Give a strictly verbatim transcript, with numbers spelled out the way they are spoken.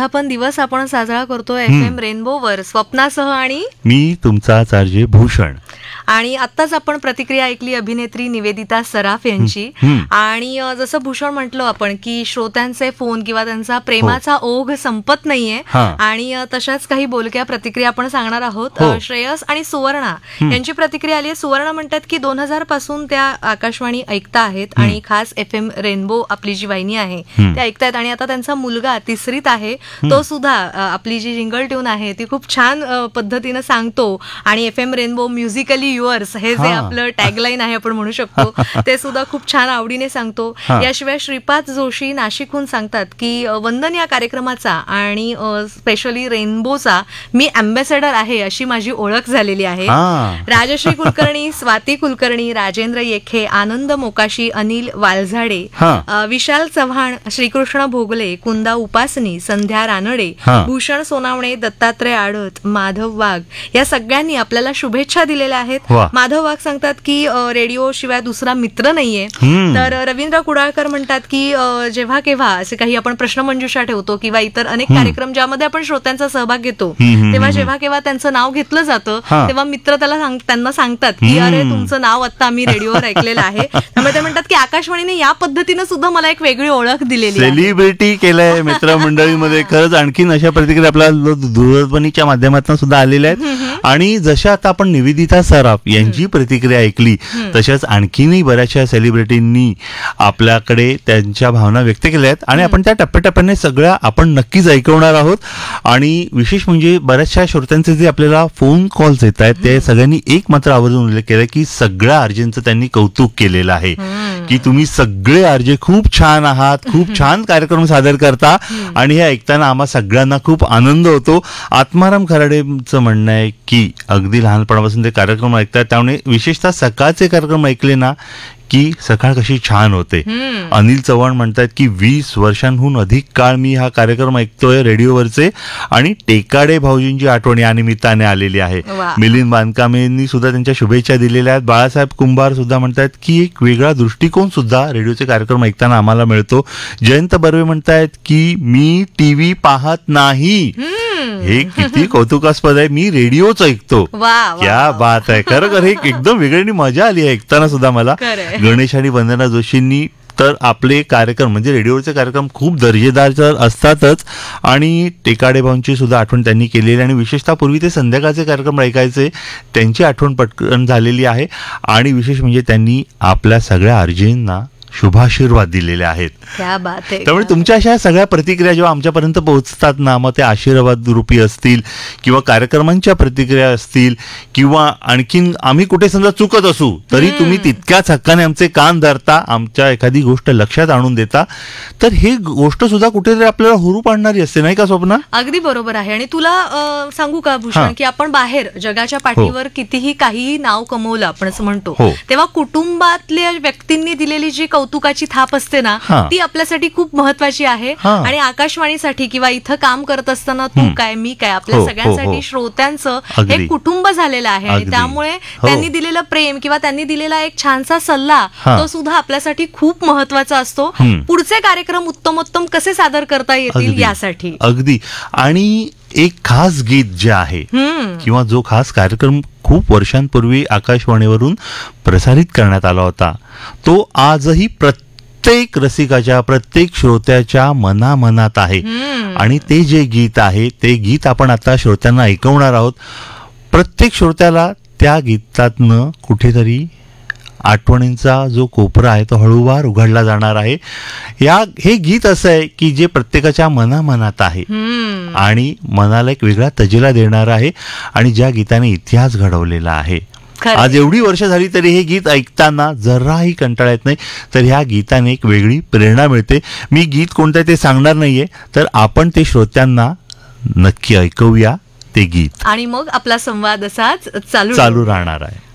वर्धापन दिवस आपण साजरा करतोय एफ एम रेनबोवर स्वप्नासह आणि मी तुमचा चार्जे भूषण. आणि आत्ताच आपण प्रतिक्रिया ऐकली अभिनेत्री निवेदिता सराफ यांची. आणि जसं भूषण म्हटलं आपण की श्रोत्यांचे फोन किंवा त्यांचा प्रेमाचा ओघ संपत नाहीये आणि तशाच काही बोलक्या प्रतिक्रिया आपण सांगणार आहोत. श्रेयस आणि सुवर्णा यांची प्रतिक्रिया आली आहे. सुवर्णा म्हणतात की दोन हजार पासून त्या आकाशवाणी ऐकता आहेत आणि खास एफ एम रेनबो आपली जी वाहिनी आहे ते ऐकतायत आणि आता त्यांचा मुलगा तिसरीत आहे, तो सुद्धा आपली जी जिंगल ट्यून आहे ती खूप छान पद्धतीनं सांगतो आणि F M rainbow musically yours हे जे आपलं टॅगलाईन आहे आपण म्हणू शकतो ते सुद्धा खूप छान आवडीने सांगतो. याशिवाय श्रीपाद जोशी नाशिकहून सांगतात की वंदन या कार्यक्रमाचा आणि स्पेशली रेनबोचा मी अँबॅसेडर आहे अशी माझी ओळख झालेली आहे. राजश्री कुलकर्णी, स्वाती कुलकर्णी, राजेंद्र येखे, आनंद मोकाशी, अनिल वालझाडे, विशाल चव्हाण, श्रीकृष्ण भोगले, कुंदा उपासनी, संध्या रानडे, भूषण सोनावणे, दत्तात्रय आडत, माधव वाघ या सगळ्यांनी आपल्याला शुभेच्छा दिलेल्या आहेत. माधव वाघ सांगतात की रेडिओ शिवाय दुसरा मित्र नाहीये. तर रवींद्र कुडाळकर म्हणतात की जेव्हा केव्हा असे काही आपण प्रश्नमंजुषा ठेवतो किंवा इतर अनेक कार्यक्रम ज्यामध्ये आपण श्रोत्यांचा सहभाग घेतो तेव्हा जेव्हा केव्हा त्यांचं नाव घेतलं जातं तेव्हा मित्र त्याला त्यांना सांगतात की अरे तुमचं नाव आता आम्ही रेडिओवर ऐकलेलं आहे. त्यामुळे ते म्हणतात की आकाशवाणीने या पद्धतीनं सुद्धा मला एक वेगळी ओळख दिलेली, सेलिब्रिटी केलंय मित्रमंडळीमध्ये. खरंच आणखीन अशा प्रतिक्रिया आपल्याला दूरध्वनीच्या माध्यमातून सुद्धा आलेल्या आहेत. आणि जशा आता आपण निवेदिता सराफ यांची प्रतिक्रिया ऐकली तशाच आणखीनही बऱ्याचशा सेलिब्रिटींनी आपल्याकडे त्यांच्या भावना व्यक्त केल्या आहेत आणि आपण त्या टप्प्याटप्प्याने सगळ्या आपण नक्कीच ऐकवणार आहोत. आणि विशेष म्हणजे बऱ्याचशा श्रोत्यांचे जे आपल्याला फोन कॉल्स येत आहेत ते सगळ्यांनी एक मात्र आवर्जून उल्लेख केला की सगळ्या आर्जेंचं त्यांनी कौतुक केलेलं आहे की तुम्ही सगळे आर्जे खूप छान आहात, खूप छान कार्यक्रम सादर करता आणि हे ऐकताना आम्हा सगळ्यांना खूप आनंद होतो. आत्माराम खराडेंचं म्हणणं आहे की अगदी लहानपणापासून ते कार्यक्रम ऐकतात त्यामुळे विशेषतः सकाळचे कार्यक्रम ऐकले ना की सकाळ कशी छान होते. अनिल चव्हाण म्हणतात की वीस वर्षांहून अधिक काळ मी हा कार्यक्रम ऐकतोय रेडिओवरचे आणि टेकाडे भाऊजींची आठवण या निमित्ताने आलेली आहे. मिलिंद बांधकामेंनी सुद्धा त्यांच्या शुभेच्छा दिलेल्या आहेत. बाळासाहेब कुंभार सुद्धा म्हणतात की एक वेगळा दृष्टिकोन सुद्धा रेडिओचे कार्यक्रम ऐकताना आम्हाला मिळतो. जयंत बर्वे म्हणतायत की मी टीव्ही पाहत नाही, हे किती कौतुकास्पद आहे, मी रेडिओच ऐकतो. क्या बात आहे. खरं खरं एकदम वेगळी मजा आली आहे ऐकताना सुद्धा मला. गणेश आणि वंदना जोशींनी तर आपले कार्यक्रम म्हणजे रेडिओचे कार्यक्रम खूप दर्जेदार तर असतातच आणि टेकाडे भाऊंची सुद्धा आठवण त्यांनी केलेली आणि विशेषतः पूर्वी ते संध्याकाळचे कार्यक्रम ऐकायचे त्यांची आठवण पटकन झालेली आहे. आणि विशेष म्हणजे त्यांनी आपल्या सगळ्या आर्जेंना शुभाशीर्वाद दिलेले आहेत. त्यामुळे तुमच्या अशा सगळ्या प्रतिक्रिया जेव्हा आमच्यापर्यंत पोहोचतात ना मग ते आशीर्वाद रूपी असतील किंवा कार्यक्रमांच्या प्रतिक्रिया असतील किंवा आणखीन आम्ही कुठे समजा चुकत असू तरी तुम्ही तितक्याच हक्काने आमचे कान धरता, आमच्या एखादी गोष्ट लक्षात आणून देता. तर ही गोष्ट सुद्धा कुठेतरी आपल्याला हुरूप आणणारी असते नाही का स्वप्ना? अगदी बरोबर आहे. आणि तुला सांगू का भूषण की आपण बाहेर जगाच्या पाठीवर कितीही काहीही नाव कमवलं आपण असं म्हणतो तेव्हा कुटुंबातल्या व्यक्तींनी दिलेली जी कौतुकाची थाप असते ना ती आपल्यासाठी खूप महत्वाची आहे. आणि आकाशवाणीसाठी किंवा इथं काम करत असताना तू काय मी काय आपल्या सगळ्यांसाठी श्रोत्यांचं हे कुटुंब झालेलं आहे आणि त्यामुळे त्यांनी दिलेलं प्रेम किंवा त्यांनी दिलेला एक छानसा सल्ला तो सुद्धा आपल्यासाठी खूप महत्वाचा असतो पुढचे कार्यक्रम उत्तमोत्तम कसे सादर करता येतील यासाठी. अगदी. आणि एक खास गीत जे आहे किंवा जो खास कार्यक्रम खूप वर्षांपूर्वी आकाशवाणीवरून प्रसारित करण्यात आला होता तो आजही प्रत्येक रसिकाच्या प्रत्येक श्रोत्याच्या मनामनात आहे. आणि ते जे गीत आहे ते गीत आपण आता श्रोत्यांना ऐकवणार आहोत. प्रत्येक श्रोत्याला त्या गीतातनं कुठेतरी आठवणींचा जो कोपरा आहे तो हळूवार उघडला जाणार आहे. या हे गीत असं आहे की जे प्रत्येकाच्या मनामनात आहे आणि मनाला एक वेगळा तजेला देणार आहे आणि ज्या गीताने इतिहास घडवलेला आहे. आज एवढी वर्ष झाली तरी हे गीत ऐकताना जराही कंटाळा येत नाही. तर ह्या गीताने एक वेगळी प्रेरणा मिळते. मी गीत कोणतं ते सांगणार नाहीये तर आपण ते श्रोत्यांना नक्की ऐकवूया ते गीत आणि मग आपला संवाद असाच चालू चालू राहणार आहे.